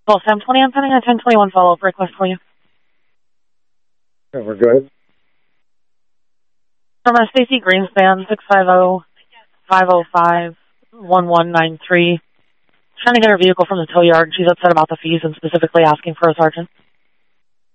Well, Sam 20, I'm sending a 1021 follow-up request for you. We're good. From a Stacy Greenspan, 650-505-1193. Trying to get her vehicle from the tow yard. She's upset about the fees and specifically asking for a sergeant.